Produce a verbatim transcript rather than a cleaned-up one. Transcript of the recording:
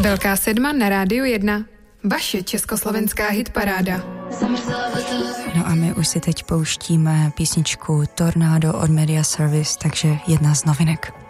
Velká sedma na Rádiu jedna. Vaše československá hitparáda. No a my už si teď pouštíme písničku Tornádo od Media Service, takže jedna z novinek.